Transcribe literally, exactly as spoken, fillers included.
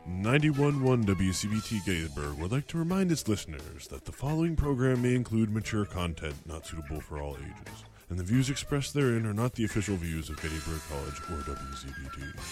ninety-one point one W C B T Gettysburg would like to remind its listeners that the following program may include mature content not suitable for all ages, and the views expressed therein are not the official views of Gettysburg College or W C B T.